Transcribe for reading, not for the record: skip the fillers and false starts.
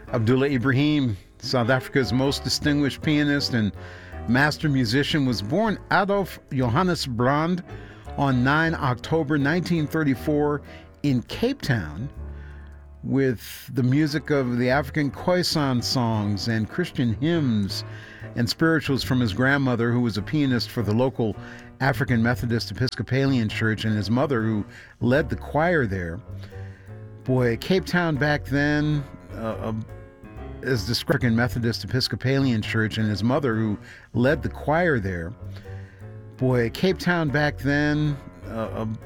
Abdullah Ibrahim, South Africa's most distinguished pianist and master musician, was born Adolf Johannes Brand on 9 October 1934 in Cape Town, with the music of the African Khoisan songs and Christian hymns and spirituals from his grandmother, who was a pianist for the local African Methodist Episcopalian Church, and his mother, who led the choir there. Boy, Cape Town back then, as the African Methodist Episcopalian Church, and his mother, who led the choir there. Boy, Cape Town back then,